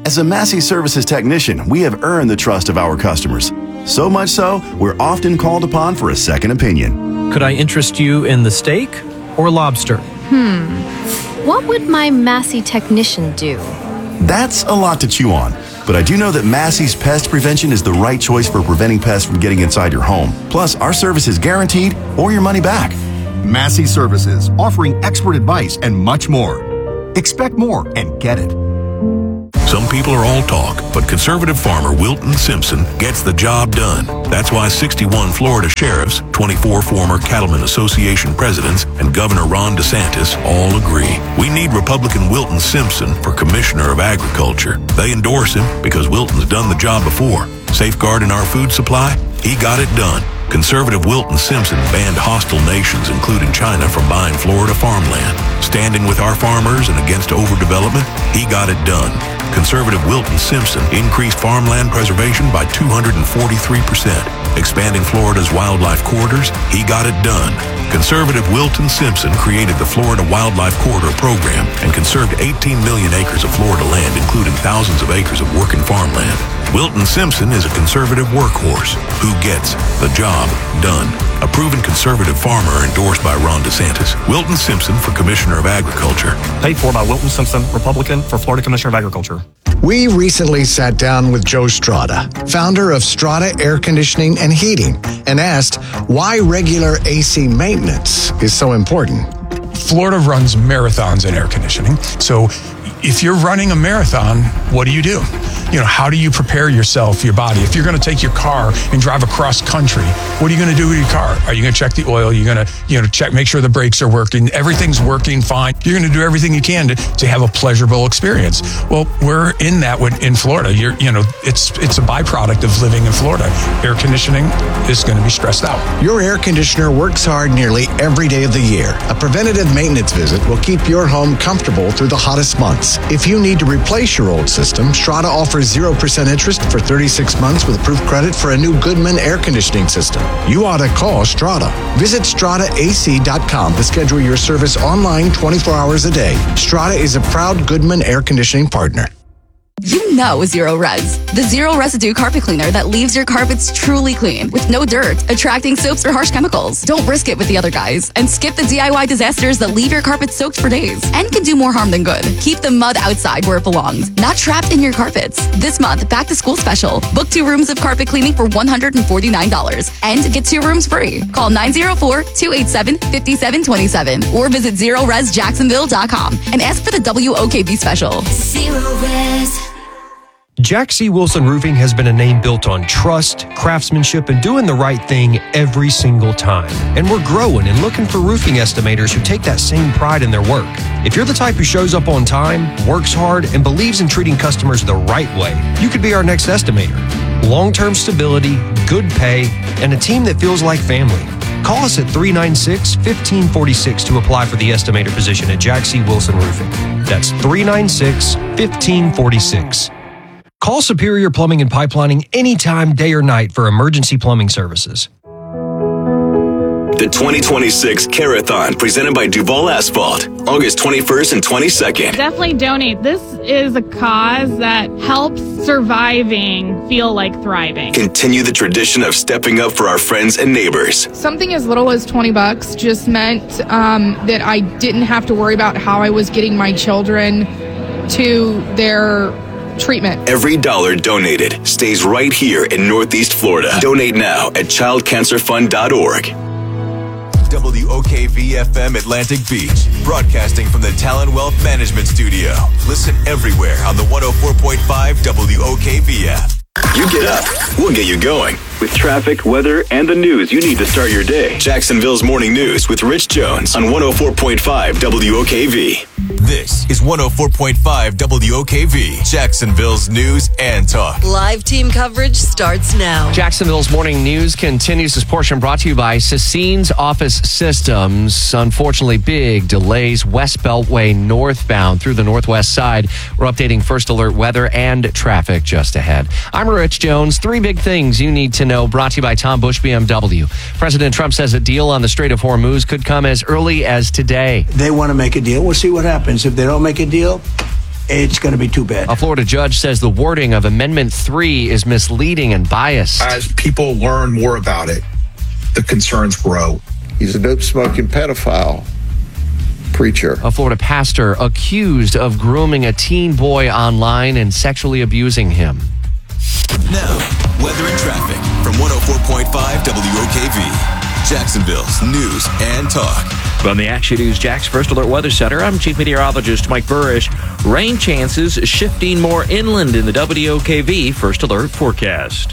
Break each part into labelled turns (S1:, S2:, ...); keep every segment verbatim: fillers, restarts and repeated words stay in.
S1: As a Massey Services technician, we have earned the trust of our customers. So much so, we're often called upon for a second opinion.
S2: Could I interest you in the steak or lobster?
S3: Hmm. What would my Massey technician do?
S1: That's a lot to chew on. But I do know that Massey's Pest Prevention is the right choice for preventing pests from getting inside your home. Plus, our service is guaranteed or your money back.
S4: Massey Services, offering expert advice and much more. Expect more and get it.
S5: Some people are all talk, but conservative farmer Wilton Simpson gets the job done. That's why sixty-one Florida sheriffs, twenty-four former Cattlemen Association presidents, and Governor Ron DeSantis all agree. We need Republican Wilton Simpson for Commissioner of Agriculture. They endorse him because Wilton's done the job before. Safeguarding our food supply? He got it done. Conservative Wilton Simpson banned hostile nations, including China, from buying Florida farmland. Standing with our farmers and against overdevelopment? He got it done. Conservative Wilton Simpson increased farmland preservation by two hundred forty-three percent. Expanding Florida's wildlife corridors? He got it done. Conservative Wilton Simpson created the Florida Wildlife Corridor Program and conserved eighteen million acres of Florida land, including thousands of acres of working farmland. Wilton Simpson is a conservative workhorse who gets the job done. A proven conservative farmer endorsed by Ron DeSantis. Wilton Simpson for Commissioner of Agriculture.
S6: Paid for by Wilton Simpson, Republican, for Florida Commissioner of Agriculture.
S7: We recently sat down with Joe Strada, founder of Strada Air Conditioning and Heating, and asked why regular A C maintenance is so important.
S8: Florida runs marathons in air conditioning. So if you're running a marathon, what do you do? You know, how do you prepare yourself, your body? If you're going to take your car and drive across country, what are you going to do with your car? Are you going to check the oil? You're going to, you know, check, make sure the brakes are working. Everything's working fine. You're going to do everything you can to, to have a pleasurable experience. Well, we're in that with, in Florida. You're, you know, it's it's a byproduct of living in Florida. Air conditioning is going to be stressed out.
S7: Your air conditioner works hard nearly every day of the year. A preventative maintenance visit will keep your home comfortable through the hottest months. If you need to replace your old system, Strada offers zero percent interest for thirty-six months with approved credit for a new Goodman air conditioning system. You ought to call Strada. Visit strada a c dot com to schedule your service online twenty-four hours a day. Strada is a proud Goodman air conditioning partner.
S9: You know Zero Res, the zero residue carpet cleaner that leaves your carpets truly clean with no dirt, attracting soaps or harsh chemicals. Don't risk it with the other guys and skip the D I Y disasters that leave your carpet soaked for days and can do more harm than good. Keep the mud outside where it belongs, not trapped in your carpets. This month, back to school special. Book two rooms of carpet cleaning for one hundred forty-nine dollars and get two rooms free. Call nine oh four, two eight seven, five seven two seven or visit zero res jacksonville dot com and ask for the W O K V special.
S10: Zero Res.
S11: Jack C. Wilson Roofing has been a name built on trust, craftsmanship, and doing the right thing every single time. And we're growing and looking for roofing estimators who take that same pride in their work. If you're the type who shows up on time, works hard, and believes in treating customers the right way, you could be our next estimator. Long-term stability, good pay, and a team that feels like family. Call us at three nine six, one five four six to apply for the estimator position at Jack C. Wilson Roofing. That's three nine six, one five four six. Call Superior Plumbing and Pipelining anytime, day or night for emergency plumbing services.
S12: The twenty twenty-six Carathon, presented by Duval Asphalt, August twenty-first and twenty-second.
S13: Definitely donate. This is a cause that helps surviving feel like thriving.
S12: Continue the tradition of stepping up for our friends and neighbors.
S14: Something as little as twenty bucks just meant um, that I didn't have to worry about how I was getting my children to their treatment.
S12: Every dollar donated stays right here in Northeast Florida. Donate now at child cancer fund dot org. W O K V F M Atlantic Beach, broadcasting from the Talon Wealth Management Studio. Listen everywhere on the one oh four point five W O K V app. You get up, we'll get you going. With traffic, weather, and the news you need to start your day. Jacksonville's Morning News with Rich Jones on one oh four point five W O K V. This is one oh four point five W O K V, Jacksonville's news and talk.
S15: Live team coverage starts now.
S16: Jacksonville's Morning News continues. This portion brought to you by Sassine's Office Systems. Unfortunately, big delays West Beltway northbound through the northwest side. We're updating first alert weather and traffic just ahead. I'm Rich Jones. Three big things you need to know, brought to you by Tom Busch B M W. President Trump says a deal on the Strait of Hormuz could come as early as today.
S17: They want to make a deal. We'll see what happens. If they don't make a deal,
S10: it's going to be too bad.
S16: A Florida judge says the wording of Amendment three is misleading and biased.
S17: As people learn more about it, the concerns grow.
S18: He's a dope-smoking pedophile preacher.
S16: A Florida pastor accused of grooming a teen boy online and sexually abusing him.
S12: Now, weather and traffic from one oh four point five W O K V, Jacksonville's news and talk.
S19: From the Action News Jax First Alert Weather Center, I'm Chief Meteorologist Mike Burrish. Rain chances shifting more inland in the W O K V First Alert forecast.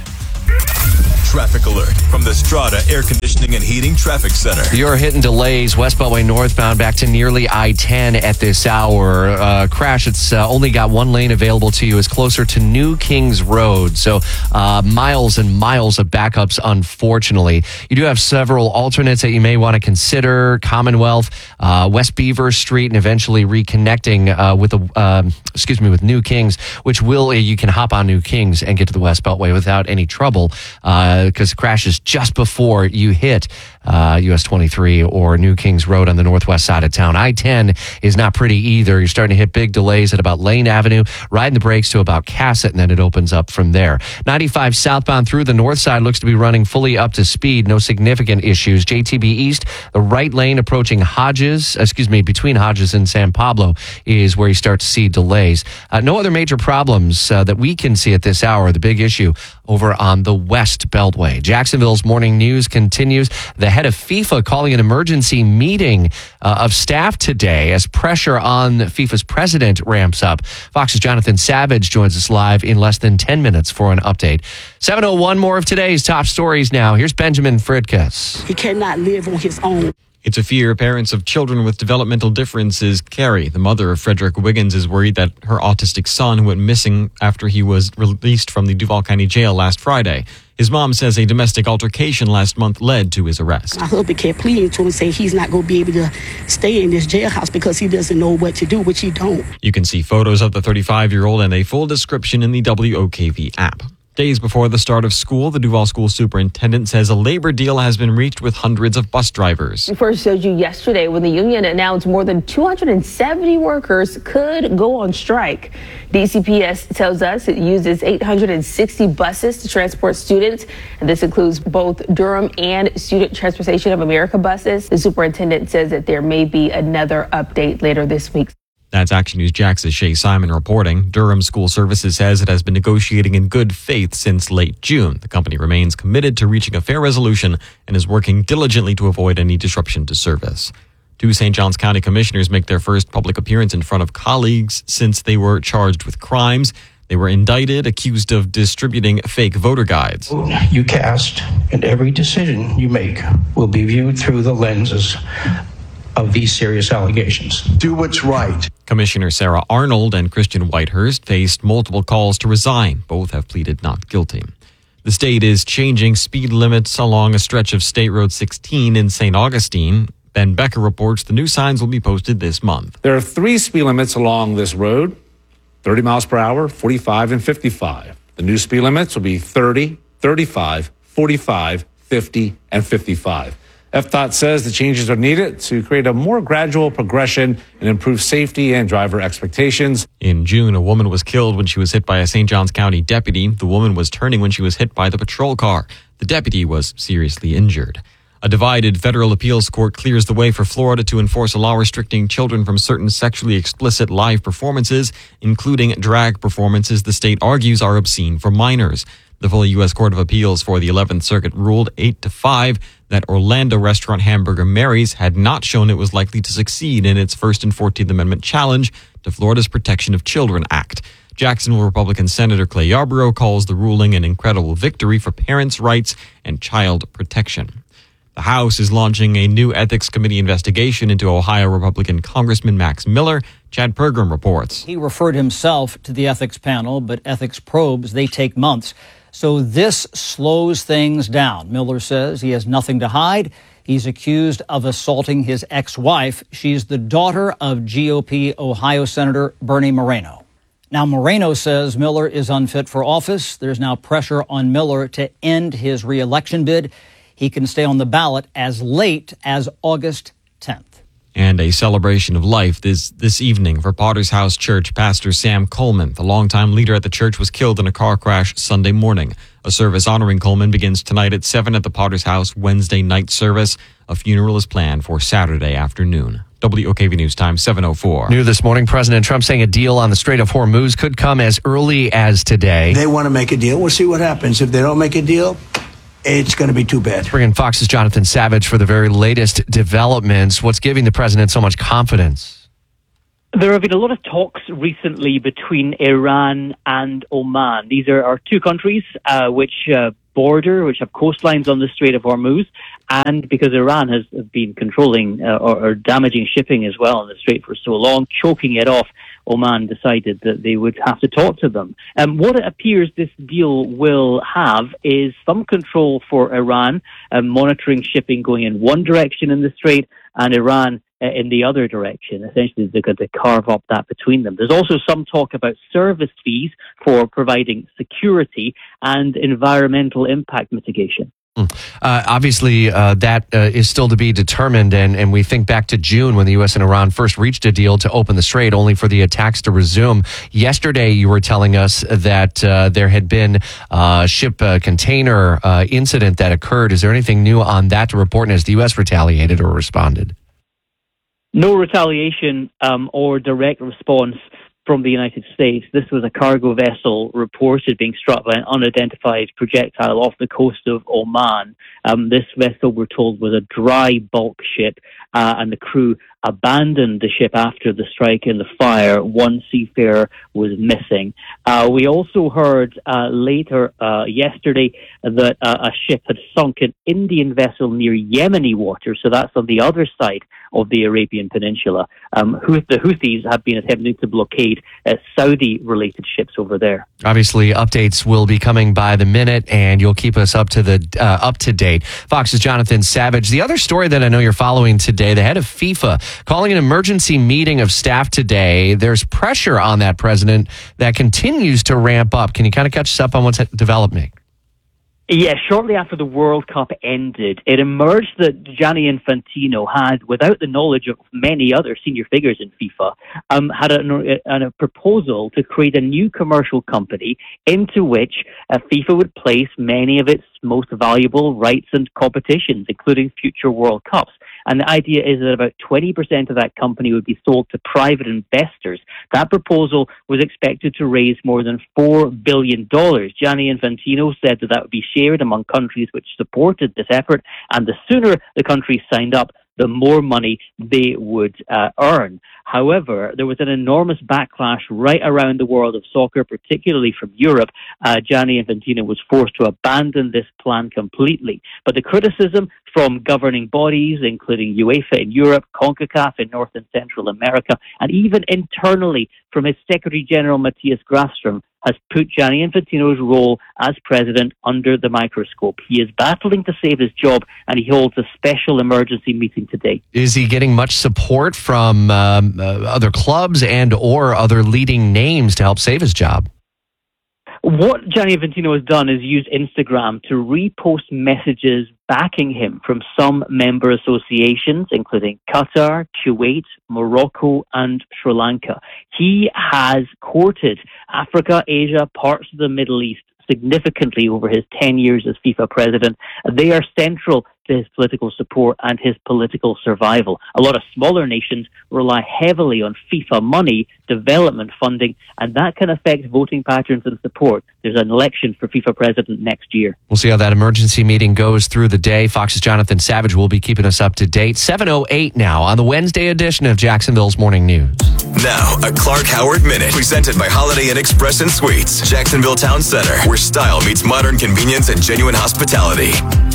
S12: Traffic alert from the Strata Air Conditioning and Heating Traffic Center.
S16: You're hitting delays west Beltway northbound back to nearly I ten at this hour. Uh, crash, it's uh, only got one lane available to you. Is closer to New Kings Road. So uh, miles and miles of backups, unfortunately. You do have several alternates that you may want to consider. Commonwealth, uh, West Beaver Street, and eventually reconnecting uh, with, the, uh, excuse me, with New Kings, which will, you can hop on New Kings and get to the West Beltway without any trouble. Uh, because it crashes just before you hit uh, U S twenty-three or New Kings Road on the northwest side of town. I ten is not pretty either. You're starting to hit big delays at about Lane Avenue, riding the brakes to about Cassett, and then it opens up from there. ninety-five southbound through the north side looks to be running fully up to speed. No significant issues. J T B East, the right lane approaching Hodges, excuse me, between Hodges and San Pablo is where you start to see delays. Uh, no other major problems uh, that we can see at this hour. The big issue over on the West Beltway. Jacksonville's morning news continues. The head of FIFA calling an emergency meeting uh, of staff today as pressure on FIFA's president ramps up. Fox's Jonathan Savage joins us live in less than ten minutes for an update. seven oh one, more of today's top stories now. Here's Benjamin Fridkus.
S20: He cannot live on his own.
S21: It's a fear parents of children with developmental differences carry. The mother of Frederick Wiggins is worried that her autistic son went missing after he was released from the Duval County Jail last Friday. His mom says a domestic altercation last month led to his arrest.
S20: My husband kept pleading to him and say he's not going to be able to stay in this jailhouse because he doesn't know what to do, which he don't.
S21: You can see photos of the thirty-five-year-old and a full description in the W O K V app. Days before the start of school, the Duval School Superintendent says a labor deal has been reached with hundreds of bus drivers.
S22: We first showed you yesterday when the union announced more than two hundred seventy workers could go on strike. D C P S tells us it uses eight hundred sixty buses to transport students, and this includes both Durham and Student Transportation of America buses. The superintendent says that there may be another update later this week.
S21: That's Action News Jax's Shay Simon reporting. Durham School Services says it has been negotiating in good faith since late June. The company remains committed to reaching a fair resolution and is working diligently to avoid any disruption to service. Two Saint Johns County commissioners make their first public appearance in front of colleagues since they were charged with crimes. They were indicted, accused of distributing fake voter guides.
S23: You cast, and every decision you make will be viewed through the lenses of these serious allegations.
S17: Do what's right.
S21: Commissioner Sarah Arnold and Christian Whitehurst faced multiple calls to resign. Both have pleaded not guilty. The state is changing speed limits along a stretch of State Road sixteen in Saint Augustine. Ben Becker reports the new signs will be posted this month.
S24: There are three speed limits along this road, thirty miles per hour, forty-five, and fifty-five. The new speed limits will be thirty, thirty-five, forty-five, fifty, and fifty-five. F D O T says the changes are needed to create a more gradual progression and improve safety and driver expectations.
S21: In June, a woman was killed when she was hit by a Saint Johns County deputy. The woman was turning when she was hit by the patrol car. The deputy was seriously injured. A divided federal appeals court clears the way for Florida to enforce a law restricting children from certain sexually explicit live performances, including drag performances the state argues are obscene for minors. The full U S Court of Appeals for the eleventh Circuit ruled eight to five that Orlando restaurant Hamburger Mary's had not shown it was likely to succeed in its First and fourteenth Amendment challenge to Florida's Protection of Children Act. Jacksonville Republican Senator Clay Yarborough calls the ruling an incredible victory for parents' rights and child protection. The House is launching a new ethics committee investigation into Ohio Republican Congressman Max Miller. Chad Pergram reports.
S25: He referred himself to the ethics panel, but ethics probes, they take months. So this slows things down. Miller says he has nothing to hide. He's accused of assaulting his ex-wife. She's the daughter of G O P Ohio Senator Bernie Moreno. Now, Moreno says Miller is unfit for office. There's now pressure on Miller to end his reelection bid. He can stay on the ballot as late as August tenth.
S21: and a celebration of life this, this evening for Potter's House Church. Pastor Sam Coleman, the longtime leader at the church, was killed in a car crash Sunday morning. A service honoring Coleman begins tonight at seven at the Potter's House Wednesday night service. A funeral is planned for Saturday afternoon. W O K V News Time, seven oh four.
S16: New this morning, President Trump saying a deal on the Strait of Hormuz could come as early as today.
S1: They want to make a deal. We'll see what happens. If they don't make a deal, it's going to be too bad.
S16: Bringing Fox's Jonathan Savage for the very latest developments. What's giving the president so much confidence?
S2: There have been a lot of talks recently between Iran and Oman. These are our two countries uh, which uh, border, which have coastlines on the Strait of Hormuz. And because Iran has been controlling uh, or, or damaging shipping as well on the Strait for so long, choking it off, Oman decided that they would have to talk to them. Um, what it appears this deal will have is some control for Iran, uh, monitoring shipping going in one direction in the Strait and Iran uh, in the other direction. Essentially, they're going to carve up that between them. There's also some talk about service fees for providing security and environmental impact mitigation.
S16: Uh, obviously, uh, that uh, is still to be determined, and, and we think back to June when the U S and Iran first reached a deal to open the strait, only for the attacks to resume. Yesterday, you were telling us that uh, there had been a ship uh, container uh, incident that occurred. Is there anything new on that to report, and has the U S retaliated or responded?
S2: No retaliation um, or direct response from the United States. This was a cargo vessel reported being struck by an unidentified projectile off the coast of Oman. Um, this vessel, we're told, was a dry bulk ship, uh, and the crew abandoned the ship after the strike and the fire. One seafarer was missing. Uh, we also heard uh, later uh, yesterday that uh, a ship had sunk an Indian vessel near Yemeni waters, so that's on the other side of the Arabian Peninsula. Um, the Houthis have been attempting to blockade uh, Saudi-related ships over there.
S16: Obviously, updates will be coming by the minute, and you'll keep us up to the uh, up to date. Fox's Jonathan Savage. The other story that I know you're following today, the head of FIFA calling an emergency meeting of staff today. There's pressure on that president that continues to ramp up. Can you kind of catch us up on what's developing?
S2: Yeah, shortly after the World Cup ended, it emerged that Gianni Infantino had, without the knowledge of many other senior figures in FIFA, um, had a, a, a proposal to create a new commercial company into which uh, FIFA would place many of its most valuable rights and competitions, including future World Cups. And the idea is that about twenty percent of that company would be sold to private investors. That proposal was expected to raise more than four billion dollars. Gianni Infantino said that that would be shared among countries which supported this effort, and the sooner the countries signed up, the more money they would uh, earn. However, there was an enormous backlash right around the world of soccer, particularly from Europe. Uh, Gianni Infantino was forced to abandon this plan completely. But the criticism from governing bodies, including UEFA in Europe, CONCACAF in North and Central America, and even internally from his Secretary General Matthias Grafström, has put Gianni Infantino's role as president under the microscope. He is battling to save his job, and he holds a special emergency meeting today.
S16: Is he getting much support from um, uh, other clubs and or other leading names to help save his job?
S2: What Gianni Infantino has done is use Instagram to repost messages backing him from some member associations, including Qatar, Kuwait, Morocco, and Sri Lanka. He has courted Africa, Asia, parts of the Middle East significantly over his ten years as FIFA president. They are central to his political support and his political survival. A lot of smaller nations rely heavily on FIFA money, development funding, and that can affect voting patterns and support. There's an election for FIFA president next year.
S16: We'll see how that emergency meeting goes through the day. Fox's Jonathan Savage will be keeping us up to date. seven oh eight now on the Wednesday edition of Jacksonville's Morning News.
S12: Now, a Clark Howard Minute, presented by Holiday Inn Express and Suites, Jacksonville Town Center, where style meets modern convenience and genuine hospitality.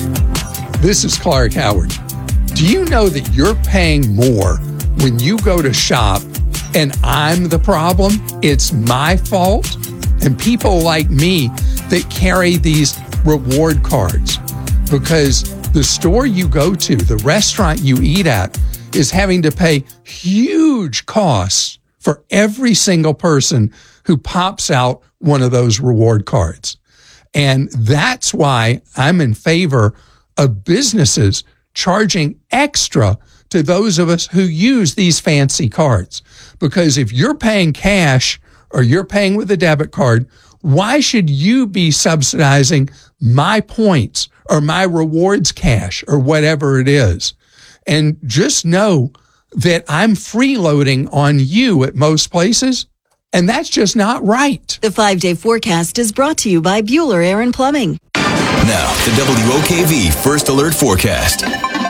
S8: This is Clark Howard. Do you know that you're paying more when you go to shop and I'm the problem? It's my fault? And people like me that carry these reward cards, because the store you go to, the restaurant you eat at, is having to pay huge costs for every single person who pops out one of those reward cards. And that's why I'm in favor of businesses charging extra
S3: to those of us who use these fancy cards. Because if you're paying cash or you're paying with a debit card, why should you be subsidizing my points or my rewards cash or whatever it is? And just know that I'm freeloading on you at most places, and that's just not right.
S4: The five-day forecast is brought to you by Bueller Air and Plumbing.
S12: Now, the W O K V First Alert Forecast.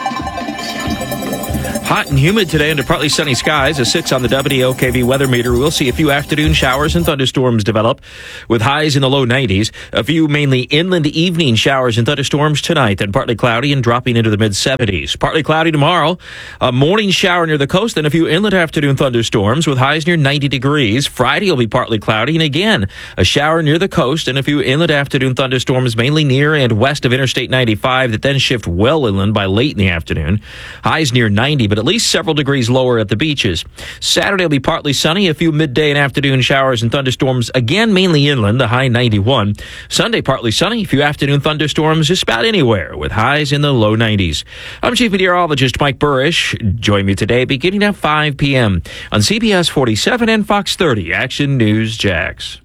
S19: Hot and humid today under partly sunny skies. A six on the W O K V weather meter. We'll see a few afternoon showers and thunderstorms develop with highs in the low nineties. A few mainly inland evening showers and thunderstorms tonight, then partly cloudy and dropping into the mid seventies. Partly cloudy tomorrow. A morning shower near the coast, then a few inland afternoon thunderstorms with highs near ninety degrees. Friday will be partly cloudy and again a shower near the coast and a few inland afternoon thunderstorms mainly near and west of Interstate ninety-five that then shift well inland by late in the afternoon. Highs near ninety, but at least several degrees lower at the beaches. Saturday will be partly sunny, a few midday and afternoon showers and thunderstorms, again mainly inland, the high ninety-one. Sunday partly sunny, a few afternoon thunderstorms just about anywhere with highs in the low nineties. I'm Chief Meteorologist Mike Burrish. Join me today beginning at five p.m. on C B S forty-seven and Fox thirty Action News Jax.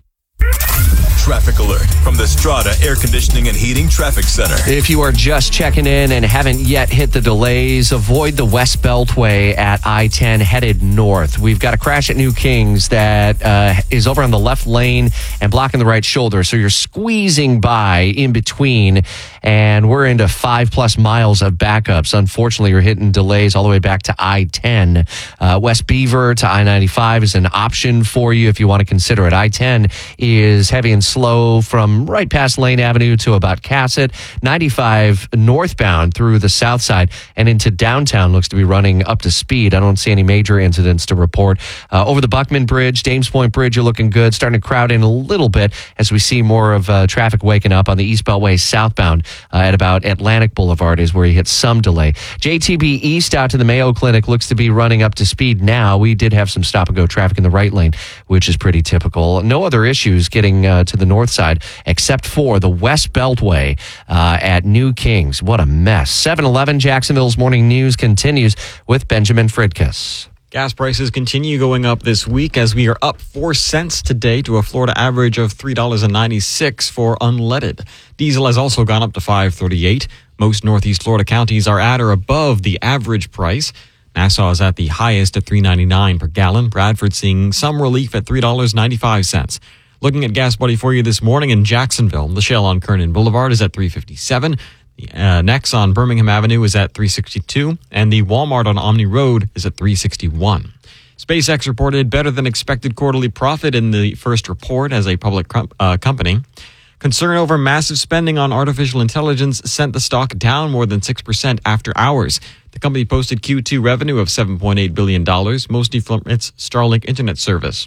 S12: Traffic alert from the Strata Air Conditioning and Heating Traffic Center.
S16: If you are just checking in and haven't yet hit the delays, avoid the West Beltway at I ten headed north. We've got a crash at New Kings that uh, is over on the left lane and blocking the right shoulder. So you're squeezing by in between, and we're into five plus miles of backups. Unfortunately, you're hitting delays all the way back to I ten. Uh, West Beaver to I ninety-five is an option for you if you want to consider it. I ten is heavy and slow from right past Lane Avenue to about Cassett. ninety-five northbound through the south side and into downtown looks to be running up to speed. I don't see any major incidents to report. Uh, over the Buckman Bridge, Dames Point Bridge, you're looking good. Starting to crowd in a little bit as we see more of uh, traffic waking up on the East Beltway southbound uh, at about Atlantic Boulevard is where you hit some delay. J T B East out to the Mayo Clinic looks to be running up to speed now. We did have some stop and go traffic in the right lane, which is pretty typical. No other issues getting uh, to the north side except for the West Beltway uh, at New Kings. What a mess. seven eleven Jacksonville's Morning News continues with Benjamin Fridkiss.
S21: Gas prices continue going up this week as we are up four cents today to a Florida average of three dollars and ninety-six cents for unleaded. Diesel has also gone up to five thirty-eight. Most Northeast Florida counties are at or above the average price. Nassau is at the highest at three ninety-nine per gallon. Bradford seeing some relief at three dollars and ninety-five cents. Looking at Gas Buddy for you this morning in Jacksonville, the Shell on Kernan Boulevard is at three fifty-seven. The uh, Nex on Birmingham Avenue is at three sixty-two, and the Walmart on Omni Road is at three sixty-one. SpaceX reported better than expected quarterly profit in the first report as a public com- uh, company. Concern over massive spending on artificial intelligence sent the stock down more than six percent after hours. The company posted Q two revenue of seven point eight billion dollars, mostly from its Starlink internet service.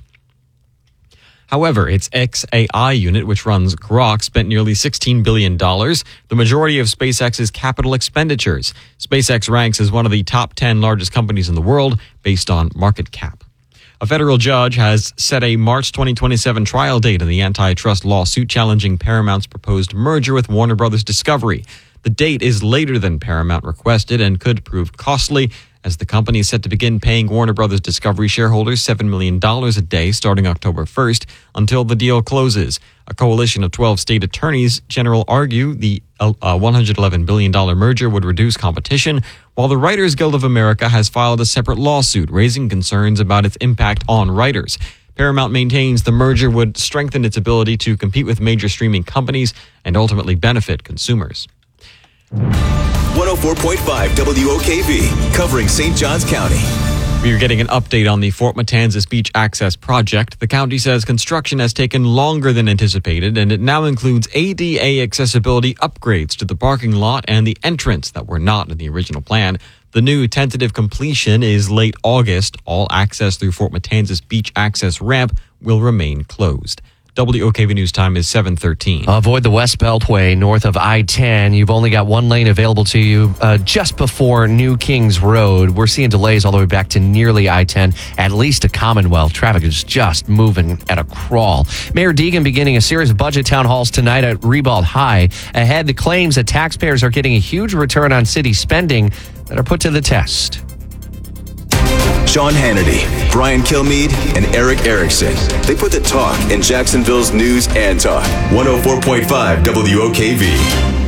S21: However, its X A I unit, which runs Grok, spent nearly sixteen billion dollars, the majority of SpaceX's capital expenditures. SpaceX ranks as one of the top ten largest companies in the world based on market cap. A federal judge has set a March twenty twenty-seven trial date in the antitrust lawsuit challenging Paramount's proposed merger with Warner Brothers Discovery. The date is later than Paramount requested and could prove costly, as the company is set to begin paying Warner Brothers Discovery shareholders seven million dollars a day starting October first until the deal closes. A coalition of twelve state attorneys general argue the uh, one hundred eleven billion dollars merger would reduce competition, while the Writers Guild of America has filed a separate lawsuit raising concerns about its impact on writers. Paramount maintains the merger would strengthen its ability to compete with major streaming companies and ultimately benefit consumers.
S12: one oh four point five W O K V, covering Saint Johns County.
S21: We are getting an update on the Fort Matanzas Beach Access Project. The county says construction has taken longer than anticipated, and it now includes A D A accessibility upgrades to the parking lot and the entrance that were not in the original plan. The new tentative completion is late August. All access through Fort Matanzas Beach Access Ramp will remain closed. W O K V News time is seven thirteen.
S16: Avoid the West Beltway north of I ten. You've only got one lane available to you uh, just before New Kings Road. We're seeing delays all the way back to nearly I ten, at least to Commonwealth. Traffic is just moving at a crawl. Mayor Deegan beginning a series of budget town halls tonight at Ribault High. Ahead, the claims that taxpayers are getting a huge return on city spending that are put to the test.
S12: Sean Hannity, Brian Kilmeade, and Eric Erickson. They put the talk in Jacksonville's news and talk. one oh four point five W O K V.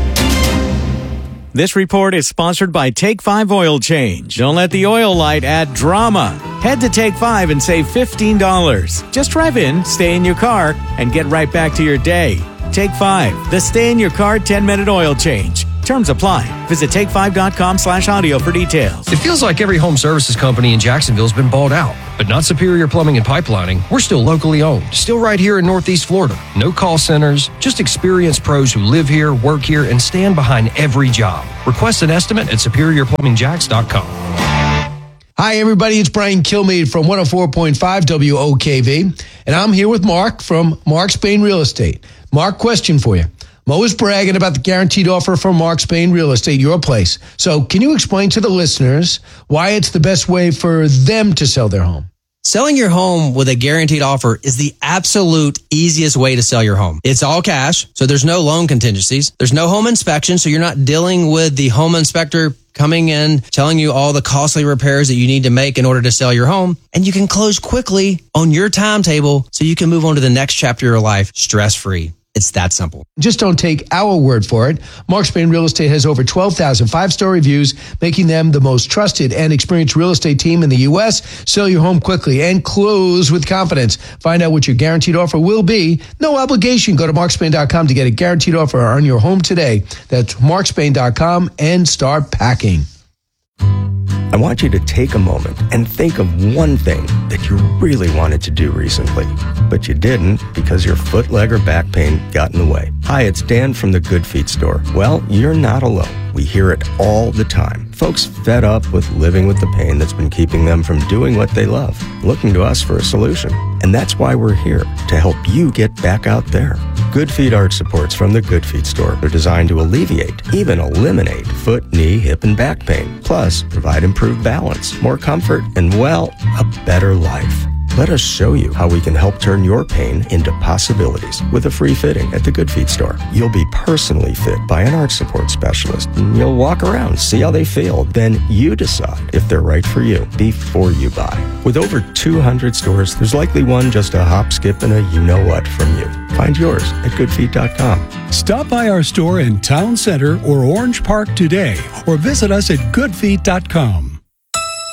S5: This report is sponsored by Take five Oil Change. Don't let the oil light add drama. Head to Take five and save fifteen dollars. Just drive in, stay in your car, and get right back to your day. Take five, the stay in your car ten minute oil change. Terms apply. Visit take five dot com slash audio for details.
S11: It feels like every home services company in Jacksonville has been bought out, but not Superior Plumbing and Pipelining. We're still locally owned, still right here in Northeast Florida. No call centers, just experienced pros who live here, work here, and stand behind every job. Request an estimate at superior plumbing jacks dot com.
S6: Hi, everybody. It's Brian Kilmeade from one oh four point five W O K V, and I'm here with Mark from Mark Spain Real Estate. Mark, question for you. Mo is bragging about the guaranteed offer from Mark Spain Real Estate, your place. So can you explain to the listeners why it's the best way for them to sell their home?
S7: Selling your home with a guaranteed offer is the absolute easiest way to sell your home. It's all cash, so there's no loan contingencies. There's no home inspection, so you're not dealing with the home inspector coming in, telling you all the costly repairs that you need to make in order to sell your home. And you can close quickly on your timetable so you can move on to the next chapter of your life stress-free. It's that simple.
S6: Just don't take our word for it. Mark Spain Real Estate has over twelve thousand five-star reviews, making them the most trusted and experienced real estate team in the U S. Sell your home quickly and close with confidence. Find out what your guaranteed offer will be. No obligation. Go to mark spain dot com to get a guaranteed offer on your home today. That's mark spain dot com and start packing.
S9: I want you to take a moment and think of one thing that you really wanted to do recently, but you didn't because your foot, leg, or back pain got in the way. Hi, it's Dan from the Good Feet store. Well, you're not alone. We hear it all the time. Folks fed up with living with the pain that's been keeping them from doing what they love, looking to us for a solution. And that's why we're here, to help you get back out there. Good Feet arch supports from the Good Feet store are designed to alleviate, even eliminate, foot, knee, hip, and back pain. Plus, provide improved balance, more comfort, and, well, a better life. Let us show you how we can help turn your pain into possibilities with a free fitting at the Good Feet store. You'll be personally fit by an arch support specialist, and you'll walk around, see how they feel. Then you decide if they're right for you before you buy. With over two hundred stores, there's likely one just a hop, skip, and a you-know-what from you. Find yours at good feet dot com.
S10: Stop by our store in Town Center or Orange Park today, or visit us at good feet dot com.